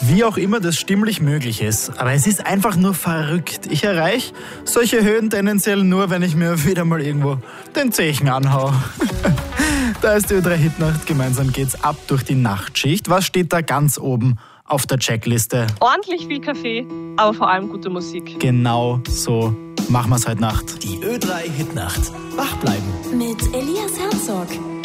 Wie auch immer das stimmlich möglich ist, aber es ist einfach nur verrückt. Ich erreiche solche Höhen tendenziell nur, wenn ich mir wieder mal irgendwo den Zechen anhau. Da ist die Ö3 Hitnacht. Gemeinsam geht's ab durch die Nachtschicht. Was steht da ganz oben auf der Checkliste? Ordentlich viel Kaffee, aber vor allem gute Musik. Genau so machen wir's heute Nacht. Die Ö3 Hitnacht. Wach bleiben. Mit Elias Herzog.